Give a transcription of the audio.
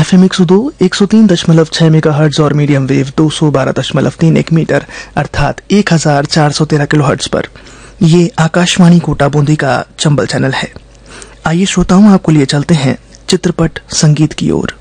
FM 102, 103.6 megahertz और medium wave 212.31 metre अर्थात 1413 kilohertz पर ये आकाशवाणी कोटा बूंदी का चंबल चैनल है। आइए श्रोताओं, आपको लिए चलते हैं चित्रपट संगीत की ओर।